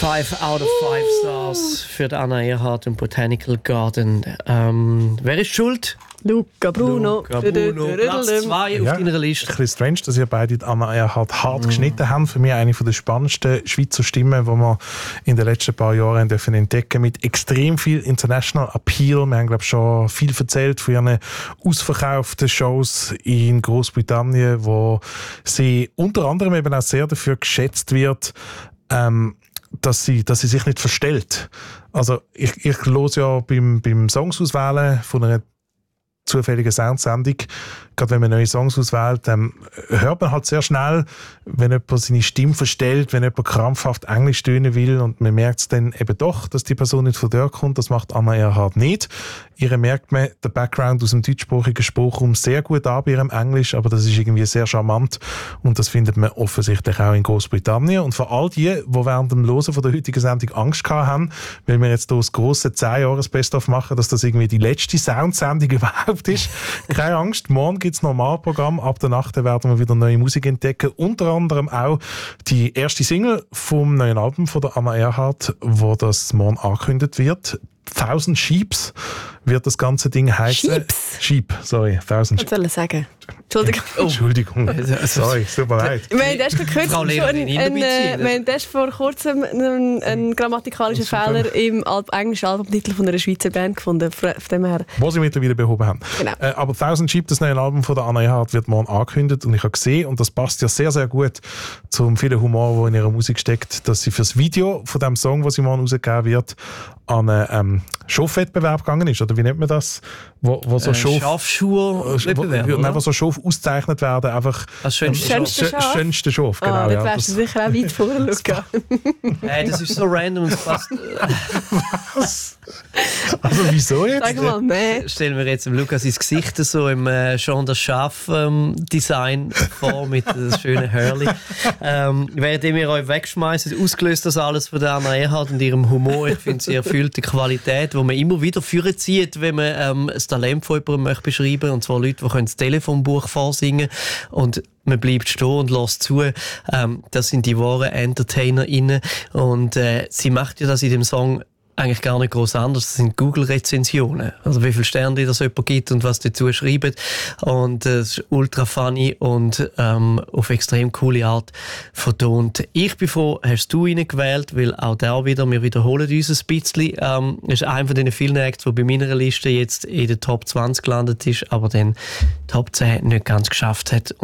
5 out of 5 Stars für Anna Erhardt im Botanical Garden. Wer ist schuld? Luca Bruno. Platz 2 auf deiner Liste. Ein bisschen strange, dass ihr beide Anna Erhardt hart geschnitten haben. Für mich eine der spannendsten Schweizer Stimmen, die wir in den letzten paar Jahren dürfen entdecken, mit extrem viel International Appeal. Wir haben, glaube ich, schon viel erzählt von ihren ausverkauften Shows in Großbritannien, wo sie unter anderem eben auch sehr dafür geschätzt wird, dass sie sich nicht verstellt. Also ich höre ja beim Songs auswählen von einer zufälligen Soundsendung, gerade wenn man neue Songs auswählt, hört man halt sehr schnell, wenn jemand seine Stimme verstellt, wenn jemand krampfhaft Englisch tönen will, und man merkt es dann eben doch, dass die Person nicht von dort kommt. Das macht Anna Erhardt nicht. Ihr merkt man den Background aus dem deutschsprachigen Sprachraum sehr gut an bei ihrem Englisch, aber das ist irgendwie sehr charmant und das findet man offensichtlich auch in Großbritannien. Und für all die während dem Hören von der heutigen Sendung Angst gehabt haben, weil wir jetzt hier das grosse 10-Jahres-Best-of machen, dass das irgendwie die letzte Soundsendung überhaupt ist. Keine Angst, morgen gibt es ein Normalprogramm. Ab der Nacht werden wir wieder neue Musik entdecken. Unter anderem auch die erste Single vom neuen Album von der Anna Erhardt, wo das morgen angekündigt wird. 1000 Sheeps wird das ganze Ding heißen. Sheep, sorry. 1000 Sheep. Was soll ich sagen? Entschuldigung. Entschuldigung. Sorry, es tut mir leid. Wir haben erst vor kurzem einen grammatikalischen Fehler im englischen Albumtitel von einer Schweizer Band gefunden. Von dem her. Wo sie mittlerweile behoben haben. Genau. Aber 1000 Sheep, das neue Album von der Anna Erhardt, wird morgen angekündigt und ich habe gesehen, und das passt ja sehr, sehr gut zum vielen Humor, der in ihrer Musik steckt, dass sie fürs Video von dem Song, was sie morgen rausgegeben wird, an einen Schafwettbewerb gegangen ist. Oder wie nennt man das? Wo so Schafschuhe-Wettbewerb, wo so Schaf ausgezeichnet werden, einfach das schönste Schaf. Genau, da wärst du sicher auch weit vorne, Luca. Hey, das ist so random. Was? Also wieso jetzt? Sag mal, nein. Stellen wir jetzt dem Lukas sein Gesicht so im Jean das Schaf-Design vor mit einem schönen Hörli. Während ihr euch wegschmeißt, ausgelöst das alles von der Anna Erhardt und ihrem Humor. Ich finde, sie erfüllt die Qualität, die man immer wieder vorzieht, wenn man das Talent von jemandem beschreiben möchte. Und zwar Leute, die das Telefonbuch vorsingen und man bleibt stehen und lässt zu. Das sind die wahren EntertainerInnen. Und sie macht ja das in dem Song eigentlich gar nicht groß anders. Das sind Google-Rezensionen. Also wie viele Sterne das jemand gibt und was dazu schreibt. Und das ist ultra funny und auf extrem coole Art vertont. Ich bin froh, hast du ihn gewählt, weil auch da wieder, wir wiederholen uns ein bisschen. Ist einer von den vielen Acts, der bei meiner Liste jetzt in der Top 20 gelandet ist, aber den Top 10 nicht ganz geschafft hat.